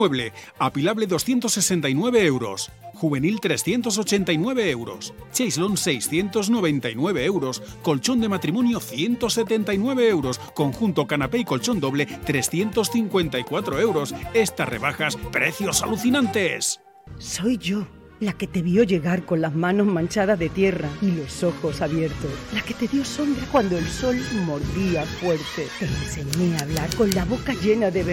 Mueble, apilable 269 euros. Juvenil 389 euros. Chaislon 699 euros. Colchón de matrimonio 179 euros. Conjunto canapé y colchón doble 354 euros. Estas rebajas, precios alucinantes. Soy yo, la que te vio llegar con las manos manchadas de tierra y los ojos abiertos. La que te dio sombra cuando el sol mordía fuerte. Te enseñé a hablar con la boca llena de